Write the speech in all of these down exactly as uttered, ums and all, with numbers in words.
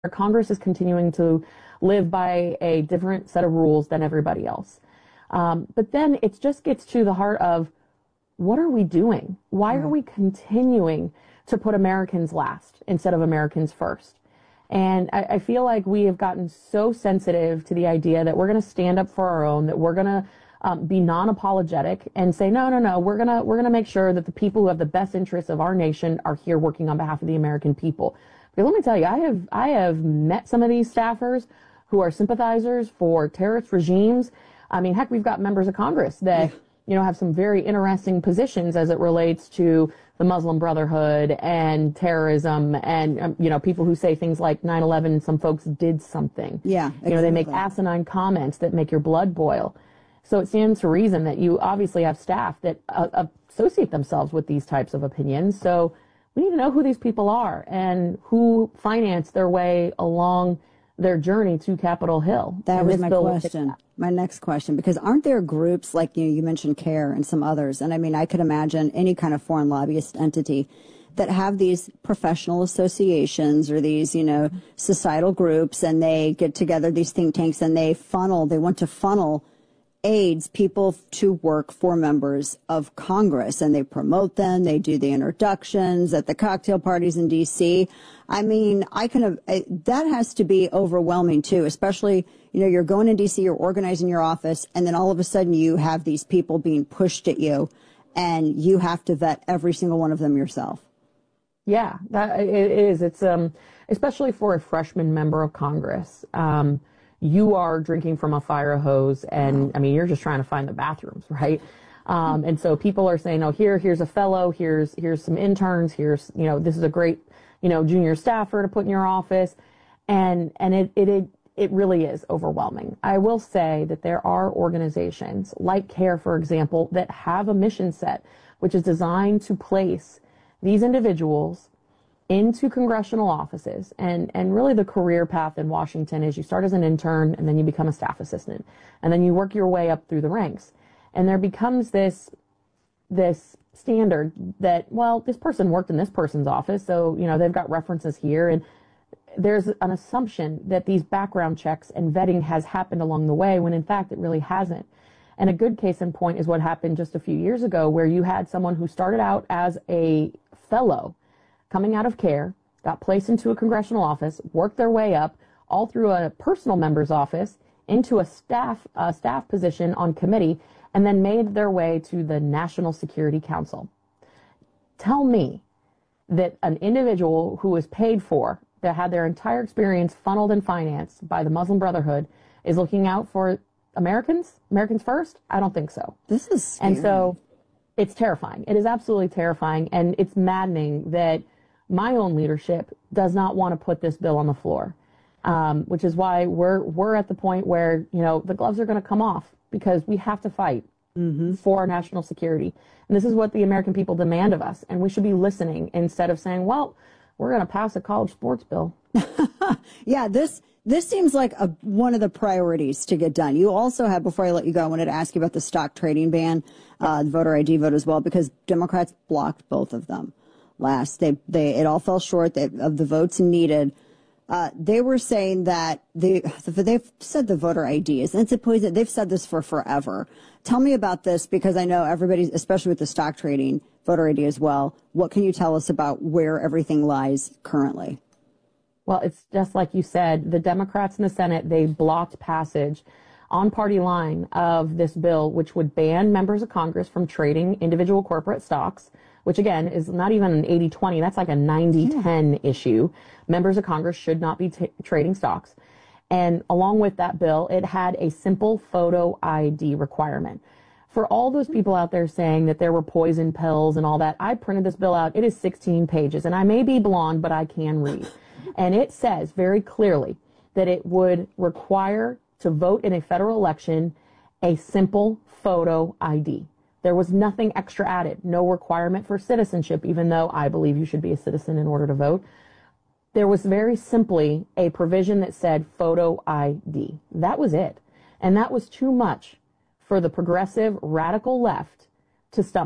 Congress is continuing to live by a different set of rules than everybody else. Um, but then it just gets to the heart of, what are we doing? Why are we continuing to put Americans last instead of Americans first? And I, I feel like we have gotten so sensitive to the idea that we're going to stand up for our own, that we're going to um, be non-apologetic and say, no, no, no, we're going to we're going to make sure that the people who have the best interests of our nation are here working on behalf of the American people. Because let me tell you, I have I have met some of these staffers who are sympathizers for terrorist regimes. I mean, heck, we've got members of Congress that, you know, have some very interesting positions as it relates to the Muslim Brotherhood and terrorism and, um, you know, people who say things like nine eleven, some folks did something. Yeah, exactly. You know, they make asinine comments that make your blood boil. So it stands to reason that you obviously have staff that uh, associate themselves with these types of opinions. So we need to know who these people are and who financed their way along their journey to Capitol Hill. That was my question. My next question, because aren't there groups like you, you mentioned CARE and some others, and I mean, I could imagine any kind of foreign lobbyist entity that have these professional associations or these, you know, societal groups, and they get together, these think tanks, and they funnel, they want to funnel aides, people to work for members of Congress, and they promote them. They do the introductions at the cocktail parties in D C. I mean, I can, that has to be overwhelming too, especially, you know, you're going in D C, you're organizing your office, and then all of a sudden you have these people being pushed at you, and you have to vet every single one of them yourself. Yeah, that it is. It's, um, especially for a freshman member of Congress. Um, You are drinking from a fire hose, and I mean, you're just trying to find the bathrooms, right? Um, and so people are saying, "Oh, here, here's a fellow. Here's here's some interns. Here's, you know, this is a great, you know, junior staffer to put in your office," and and it it it, it really is overwhelming. I will say that there are organizations like CARE, for example, that have a mission set, which is designed to place these individuals into congressional offices. And, and really the career path in Washington is you start as an intern and then you become a staff assistant. And then you work your way up through the ranks. And there becomes this, this standard that, well, this person worked in this person's office, so, you know, they've got references here. And there's an assumption that these background checks and vetting has happened along the way, when in fact it really hasn't. And a good case in point is what happened just a few years ago, where you had someone who started out as a fellow coming out of CARE, got placed into a congressional office, worked their way up all through a personal member's office into a staff uh, staff position on committee, and then made their way to the National Security Council. Tell me that an individual who was paid for, that had their entire experience funneled and financed by the Muslim Brotherhood, is looking out for Americans, Americans first? I don't think so. This is scary. And so it's terrifying. It is absolutely terrifying, and it's maddening that my own leadership does not want to put this bill on the floor, um, which is why we're we're at the point where, you know, the gloves are going to come off, because we have to fight mm-hmm. for our national security. And this is what the American people demand of us, and we should be listening instead of saying, well, we're going to pass a college sports bill. Yeah, this this seems like a, one of the priorities to get done. You also have, before I let you go, I wanted to ask you about the stock trading ban, uh, the voter I D vote as well, because Democrats blocked both of them last. They, they, it all fell short of the votes needed. Uh, they were saying that they, they've said the voter I D is, and it's a poison. They've said this for forever. Tell me about this, because I know everybody, especially with the stock trading, voter I D as well. What can you tell us about where everything lies currently? Well, it's just like you said, the Democrats in the Senate, they blocked passage on party line of this bill, which would ban members of Congress from trading individual corporate stocks, which again is not even an eighty twenty, that's like a ninety ten issue. Members of Congress should not be t- trading stocks. And along with that bill, it had a simple photo I D requirement. For all those people out there saying that there were poison pills and all that, I printed this bill out. It is sixteen pages, and I may be blonde, but I can read. And it says very clearly that it would require to vote in a federal election a simple photo I D. There was nothing extra added, no requirement for citizenship, even though I believe you should be a citizen in order to vote. There was very simply a provision that said photo I D. That was it. And that was too much for the progressive radical left to stomach.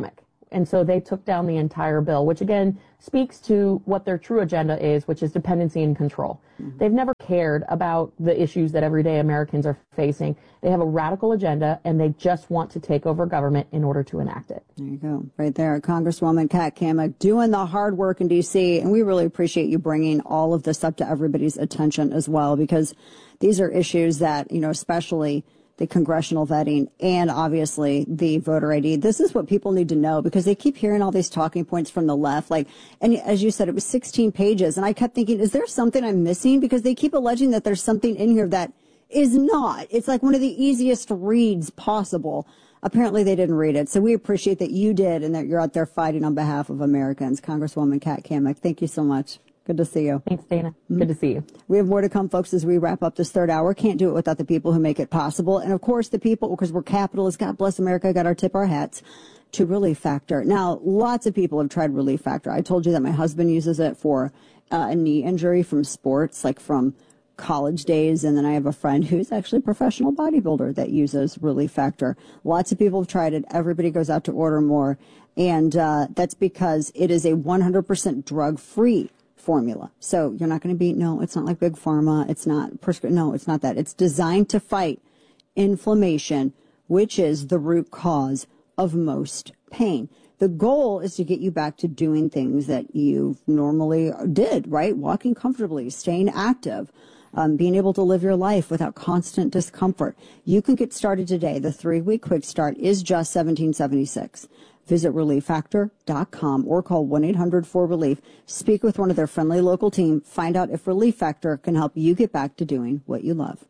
And so they took down the entire bill, which again speaks to what their true agenda is, which is dependency and control. Mm-hmm. They've never cared about the issues that everyday Americans are facing. They have a radical agenda, and they just want to take over government in order to enact it. There you go. Right there. Congresswoman Kat Cammack doing the hard work in D C, and we really appreciate you bringing all of this up to everybody's attention as well, because these are issues that, you know, especially the congressional vetting and obviously the voter I D. This is what people need to know, because they keep hearing all these talking points from the left. Like, and as you said, it was sixteen pages. And I kept thinking, is there something I'm missing? Because they keep alleging that there's something in here that is not. It's like one of the easiest reads possible. Apparently they didn't read it. So we appreciate that you did and that you're out there fighting on behalf of Americans. Congresswoman Kat Cammack, thank you so much. Good to see you. Thanks, Dana. Mm-hmm. Good to see you. We have more to come, folks, as we wrap up this third hour. Can't do it without the people who make it possible. And, of course, the people, because we're capitalists, God bless America, got our tip our hats to Relief Factor. Now, lots of people have tried Relief Factor. I told you that my husband uses it for uh, a knee injury from sports, like from college days. And then I have a friend who's actually a professional bodybuilder that uses Relief Factor. Lots of people have tried it. Everybody goes out to order more. And uh, that's because it is a one hundred percent drug-free formula. So you're not going to be, no, it's not like Big Pharma. It's not prescri- No, it's not that. It's designed to fight inflammation, which is the root cause of most pain. The goal is to get you back to doing things that you normally did, right? Walking comfortably, staying active, um, being able to live your life without constant discomfort. You can get started today. The three-week quick start is just seventeen seventy-six. Visit relief factor dot com or call one eight hundred four relief. Speak with one of their friendly local team. Find out if Relief Factor can help you get back to doing what you love.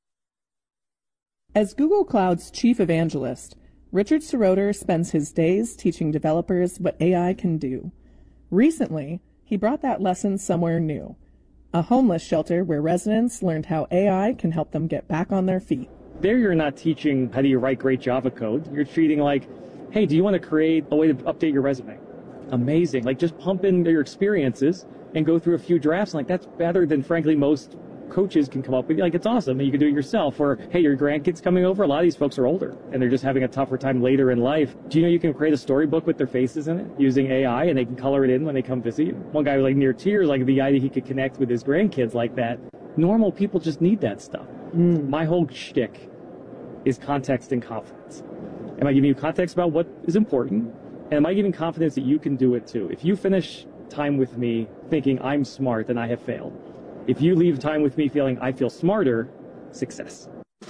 As Google Cloud's chief evangelist, Richard Seroter spends his days teaching developers what A I can do. Recently, he brought that lesson somewhere new, a homeless shelter where residents learned how A I can help them get back on their feet. There you're not teaching how do you write great Java code. You're treating like, hey, do you want to create a way to update your resume? Amazing. Like, just pump in your experiences and go through a few drafts. Like, that's better than, frankly, most coaches can come up with. Like, it's awesome. And you can do it yourself. Or, hey, your grandkids coming over. A lot of these folks are older and they're just having a tougher time later in life. Do you know you can create a storybook with their faces in it using A I, and they can color it in when they come visit you? One guy was like near tears, like the idea he could connect with his grandkids like that. Normal people just need that stuff. Mm. My whole shtick is context and confidence. Am I giving you context about what is important? And am I giving confidence that you can do it too? If you finish time with me thinking I'm smart, then I have failed. If you leave time with me feeling I feel smarter, success.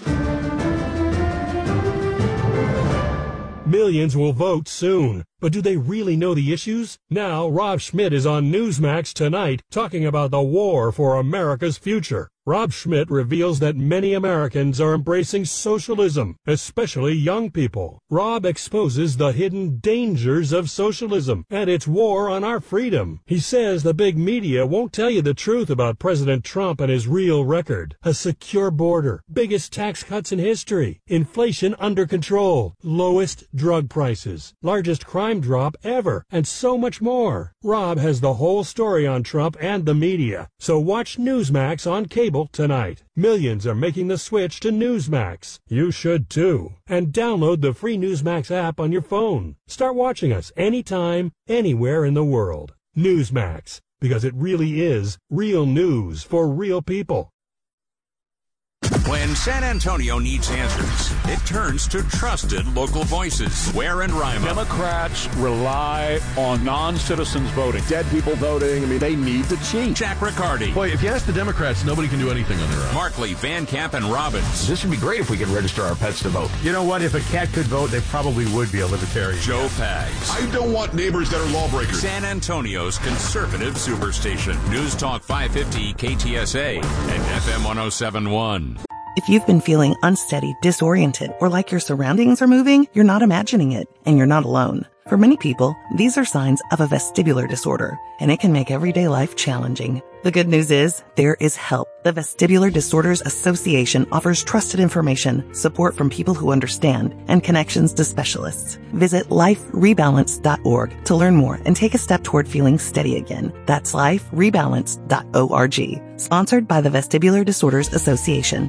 Millions will vote soon. But do they really know the issues? Now, Rob Schmidt is on Newsmax tonight talking about the war for America's future. Rob Schmidt reveals that many Americans are embracing socialism, especially young people. Rob exposes the hidden dangers of socialism and its war on our freedom. He says the big media won't tell you the truth about President Trump and his real record. A secure border, biggest tax cuts in history, inflation under control, lowest drug prices, largest crime drop ever, and so much more. Rob has the whole story on Trump and the media, so watch Newsmax on cable tonight. Millions are making the switch to Newsmax. You should too. And download the free Newsmax app on your phone. Start watching us anytime, anywhere in the world. Newsmax, because it really is real news for real people. When San Antonio needs answers, it turns to trusted local voices. Ware and Rima. Democrats rely on non-citizens voting. Dead people voting. I mean, they need to change. Jack Riccardi. Boy, if you ask the Democrats, nobody can do anything on their own. Markley, Van Camp, and Robbins. This would be great if we could register our pets to vote. You know what? If a cat could vote, they probably would be a libertarian. Joe Pags. I don't want neighbors that are lawbreakers. San Antonio's conservative superstation. News Talk five fifty K T S A and F M one oh seven point one. If you've been feeling unsteady, disoriented, or like your surroundings are moving, you're not imagining it, and you're not alone. For many people, these are signs of a vestibular disorder, and it can make everyday life challenging. The good news is, there is help. The Vestibular Disorders Association offers trusted information, support from people who understand, and connections to specialists. Visit life rebalance dot org to learn more and take a step toward feeling steady again. That's life rebalance dot org. Sponsored by the Vestibular Disorders Association.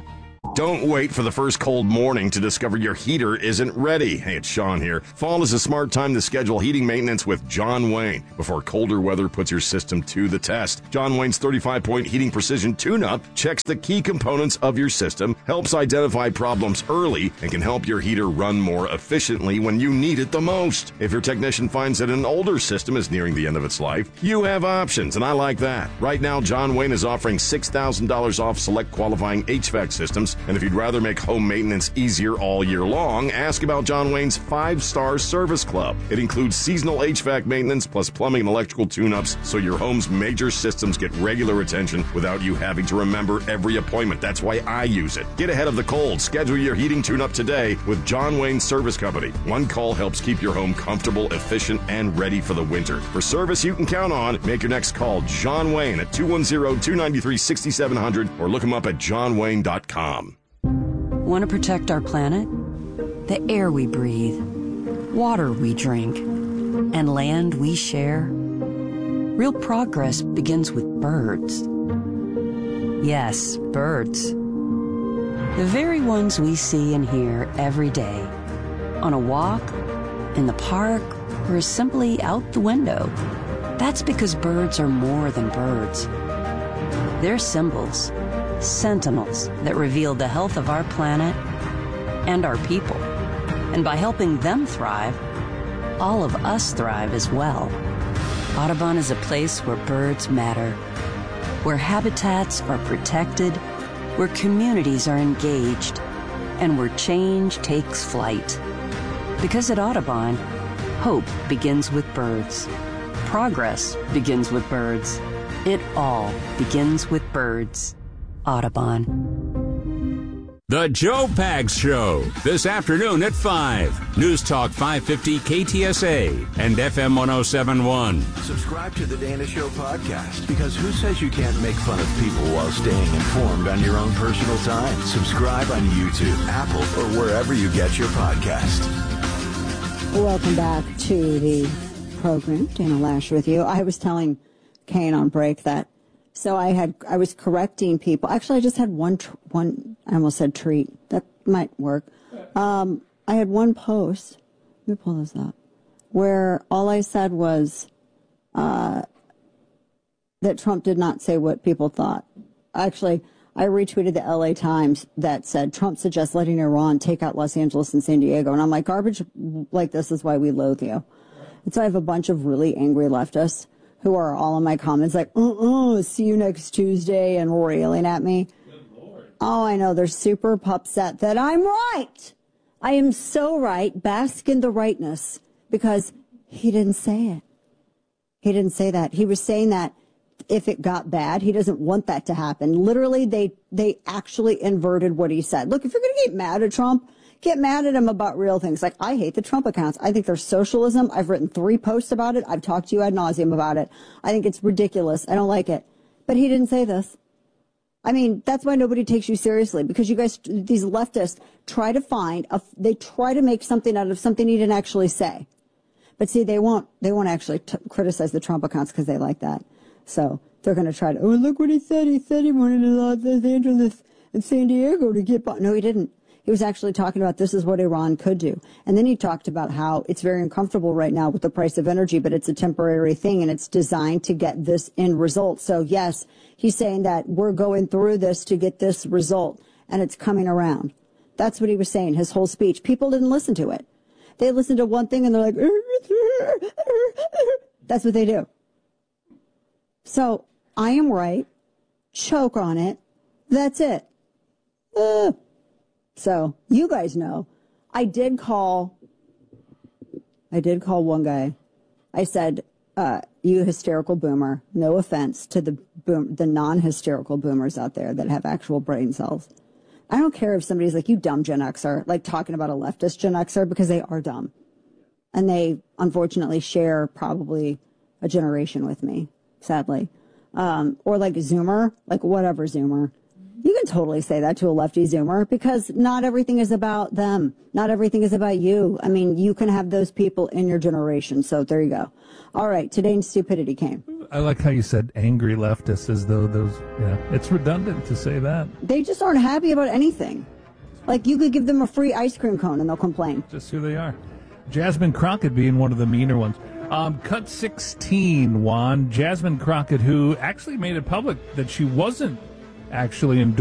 Don't wait for the first cold morning to discover your heater isn't ready. Hey, it's Sean here. Fall is a smart time to schedule heating maintenance with John Wayne before colder weather puts your system to the test. John Wayne's thirty-five point heating precision tune-up checks the key components of your system, helps identify problems early, and can help your heater run more efficiently when you need it the most. If your technician finds that an older system is nearing the end of its life, you have options, and I like that. Right now, John Wayne is offering six thousand dollars off select qualifying H V A C systems, and if you'd rather make home maintenance easier all year long, ask about John Wayne's five-star service club. It includes seasonal H V A C maintenance plus plumbing and electrical tune-ups, so your home's major systems get regular attention without you having to remember every appointment. That's why I use it. Get ahead of the cold. Schedule your heating tune-up today with John Wayne Service Company. One call helps keep your home comfortable, efficient, and ready for the winter. For service you can count on, make your next call John Wayne at two one zero, two nine three, six seven zero zero or look him up at john wayne dot com. Want to protect our planet? The air we breathe, water we drink, and land we share? Real progress begins with birds. Yes, birds. The very ones we see and hear every day. On a walk, in the park, or simply out the window. That's because birds are more than birds. They're symbols, sentinels that reveal the health of our planet and our people. And by helping them thrive, all of us thrive as well. Audubon is a place where birds matter, where habitats are protected, where communities are engaged, and where change takes flight. Because at Audubon, hope begins with birds. Progress begins with birds. It all begins with birds. Audubon. The Joe Pags Show, this afternoon at five. News Talk five fifty K T S A and F M one oh seven point one. Subscribe to the Dana Show podcast, because who says you can't make fun of people while staying informed on your own personal time? Subscribe on YouTube, Apple, or wherever you get your podcast. Welcome back to the program. Dana Loesch with you. I was telling Kane on break that So I had, I was correcting people. Actually, I just had one, tr- one, I almost said treat. That might work. Um, I had one post, let me pull this up, where all I said was, uh, that Trump did not say what people thought. Actually, I retweeted the L A Times that said, Trump suggests letting Iran take out Los Angeles and San Diego. And I'm like, garbage like this is why we loathe you. And so I have a bunch of really angry leftists who are all in my comments like, uh-uh, see you next Tuesday, and railing at me. Oh, I know. They're super upset that I'm right. I am so right. Bask in the rightness, because he didn't say it. He didn't say that. He was saying that if it got bad, he doesn't want that to happen. Literally, they, they actually inverted what he said. Look, if you're going to get mad at Trump, get mad at him about real things. Like, I hate the Trump accounts. I think they're socialism. I've written three posts about it. I've talked to you ad nauseum about it. I think it's ridiculous. I don't like it. But he didn't say this. I mean, that's why nobody takes you seriously, because you guys, these leftists, try to find, a, they try to make something out of something he didn't actually say. But see, they won't, they won't actually t- criticize the Trump accounts because they like that. So they're going to try to, oh, look what he said. He said he wanted Los Angeles and San Diego to get by. No, he didn't. He was actually talking about this is what Iran could do. And then he talked about how it's very uncomfortable right now with the price of energy, but it's a temporary thing and it's designed to get this end result. So yes, he's saying that we're going through this to get this result and it's coming around. That's what he was saying, his whole speech. People didn't listen to it. They listened to one thing and they're like, that's what they do. So I am right. Choke on it. That's it. Uh, So you guys know, I did call, I did call one guy. I said, uh, you hysterical boomer, no offense to the boom, the non-hysterical boomers out there that have actual brain cells. I don't care if somebody's like, you dumb Gen Xer, like talking about a leftist Gen Xer, because they are dumb. And they unfortunately share probably a generation with me, sadly. Um, or like Zoomer, like whatever Zoomer. You can totally say that to a lefty Zoomer because not everything is about them. Not everything is about you. I mean, you can have those people in your generation. So there you go. All right. Today's stupidity came. I like how you said angry leftists as though those, you know, it's redundant to say that. They just aren't happy about anything. Like you could give them a free ice cream cone and they'll complain. Just who they are. Jasmine Crockett being one of the meaner ones. Um, cut sixteen, Juan. Jasmine Crockett, who actually made it public that she wasn't actually endorsed